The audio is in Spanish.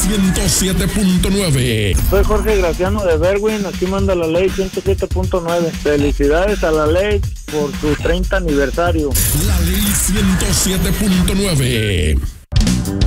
107.9. Soy Jorge Graciano de Berwin, aquí manda la ley 107.9. Felicidades a la ley por su 30 aniversario. La ley 107.9.